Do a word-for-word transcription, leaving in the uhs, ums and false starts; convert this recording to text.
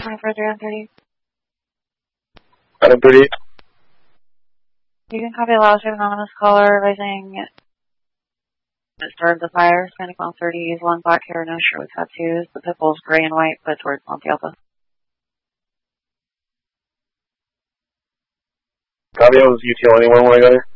twenty-four three on thirty. Item thirty-eight. You can copy a loud shape anonymous caller by saying it started the fire. Hispanic male thirty, long black hair, no shirt with tattoos. The pit bull's gray and white, but towards Monte Alba. Copy, I was U T L anyone when I got here.